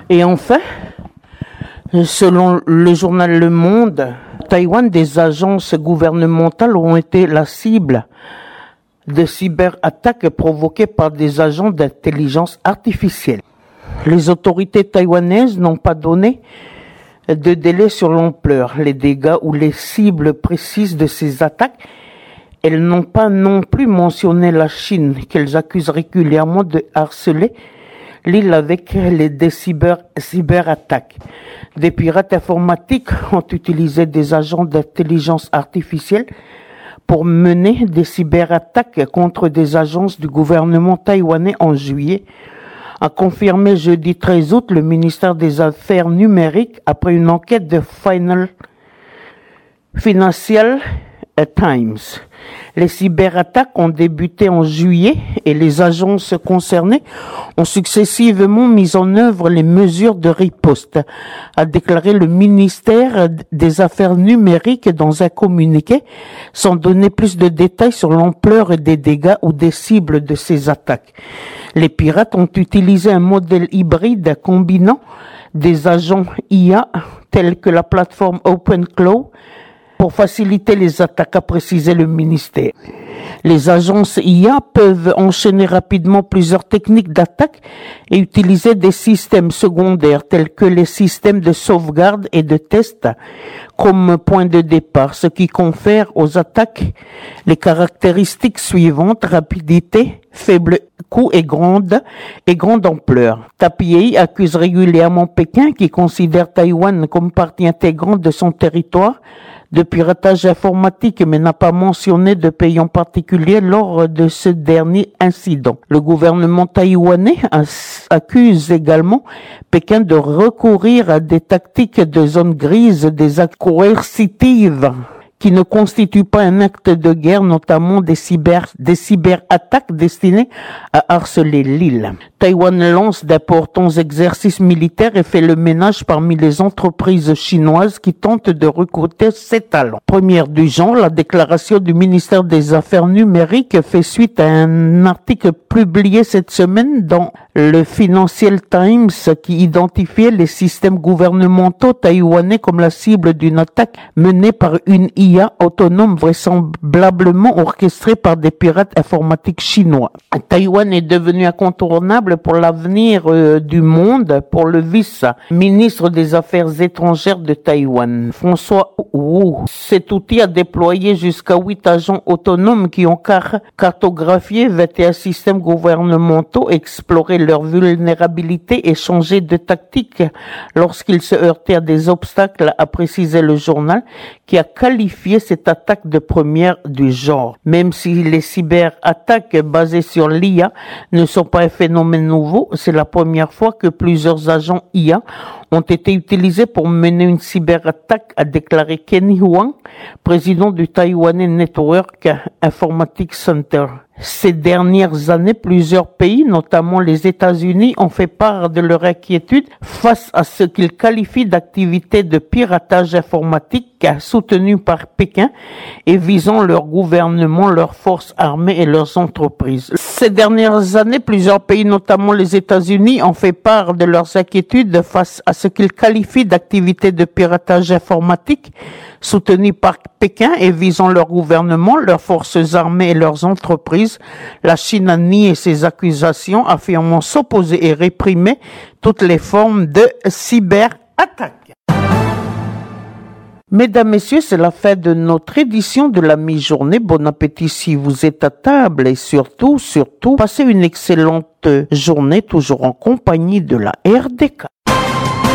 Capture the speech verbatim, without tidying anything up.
Et enfin, selon le journal Le Monde, Taïwan, des agences gouvernementales ont été la cible de cyberattaques provoquées par des agents d'intelligence artificielle. Les autorités taïwanaises n'ont pas donné de délai sur l'ampleur, les dégâts ou les cibles précises de ces attaques. Elles n'ont pas non plus mentionné la Chine, qu'elles accusent régulièrement de harceler l'île avec les des cyber, cyberattaques. Des pirates informatiques ont utilisé des agents d'intelligence artificielle pour mener des cyberattaques contre des agences du gouvernement taïwanais en juillet, a confirmé jeudi treize août le ministère des Affaires numériques après une enquête de Final Financial Times. Les cyberattaques ont débuté en juillet et les agences concernées ont successivement mis en œuvre les mesures de riposte, a déclaré le ministère des Affaires numériques dans un communiqué, sans donner plus de détails sur l'ampleur des dégâts ou des cibles de ces attaques. Les pirates ont utilisé un modèle hybride combinant des agents I A tels que la plateforme OpenClaw pour faciliter les attaques, a précisé le ministère. Les agences I A peuvent enchaîner rapidement plusieurs techniques d'attaque et utiliser des systèmes secondaires tels que les systèmes de sauvegarde et de test comme point de départ, ce qui confère aux attaques les caractéristiques suivantes: rapidité, faible coût et grande et grande ampleur. Taipei accuse régulièrement Pékin, qui considère Taïwan comme partie intégrante de son territoire, de piratage informatique, mais n'a pas mentionné de pays en particulier lors de ce dernier incident. Le gouvernement taïwanais accuse également Pékin de recourir à des tactiques de zone grise, des actes coercitives qui ne constituent pas un acte de guerre, notamment des cyber, des cyberattaques destinées à harceler l'île. Taïwan lance d'importants exercices militaires et fait le ménage parmi les entreprises chinoises qui tentent de recruter ses talents. Première du genre, la déclaration du ministère des Affaires numériques fait suite à un article publié cette semaine dans le Financial Times qui identifiait les systèmes gouvernementaux taïwanais comme la cible d'une attaque menée par une I A autonome vraisemblablement orchestrée par des pirates informatiques chinois. Taïwan est devenu incontournable pour l'avenir euh, du monde pour le vice-ministre des Affaires étrangères de Taïwan, François Wu. Cet outil a déployé jusqu'à huit agents autonomes qui ont car- cartographié vingt et un systèmes gouvernementaux, exploré leurs vulnérabilités et changé de tactique lorsqu'ils se heurtaient à des obstacles, a précisé le journal, qui a qualifié cette attaque de première du genre. Même si les cyberattaques basées sur l'I A ne sont pas un phénomène nouveau, c'est la première fois que plusieurs agents I A ont été utilisés pour mener une cyberattaque, a déclaré Kenny Huang, président du Taiwanese Network Informatics Center. Ces dernières années, plusieurs pays, notamment les États-Unis, ont fait part de leur inquiétude face à ce qu'ils qualifient d'activités de piratage informatique soutenues par Pékin et visant leur gouvernement, leurs forces armées et leurs entreprises. Ces dernières années, plusieurs pays, notamment les États-Unis, ont fait part de leurs inquiétudes face à ce qu'ils qualifient d'activités de piratage informatique soutenues par Pékin et visant leur gouvernement, leurs forces armées et leurs entreprises. La Chine a nié ces accusations, affirmant s'opposer et réprimer toutes les formes de cyberattaques. Mesdames, Messieurs, c'est la fin de notre édition de la mi-journée. Bon appétit si vous êtes à table et surtout, surtout, passez une excellente journée toujours en compagnie de la R D K.